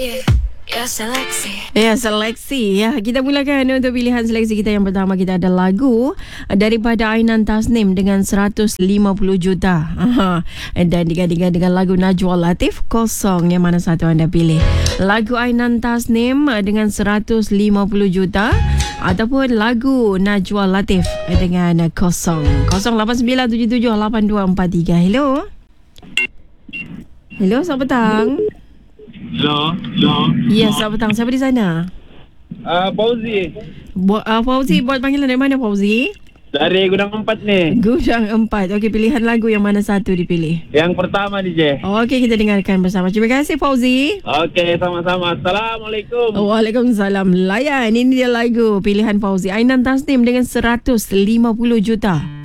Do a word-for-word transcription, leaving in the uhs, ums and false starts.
Ya, seleksi. Ya, seleksi. Ya, kita mulakan untuk pilihan seleksi kita yang pertama. Kita ada lagu daripada Ainan Tasnim dengan seratus lima puluh juta. Aha. Dan digandingkan dengan lagu Najwa Latif, Kosong. Yang mana satu anda pilih? Lagu Ainan Tasnim dengan seratus lima puluh juta ataupun lagu Najwa Latif dengan Kosong. kosong lapan sembilan tujuh tujuh lapan dua empat tiga. Hello. Hello, selamat petang. Hello, hello. Ya, selamat petang. Siapa di sana? Ah, uh, Fauzi. Bu- uh, Fauzi, buat panggilan dari mana Fauzi? Dari Gudang Empat ni. Gudang Empat. Okey, pilihan lagu yang mana satu dipilih? Yang pertama D J. Okey, kita dengarkan bersama. Terima kasih Fauzi. Okey, sama-sama. Assalamualaikum. Waalaikumsalam. Layan, ini dia lagu pilihan Fauzi. Ainan Tasnim dengan seratus lima puluh juta.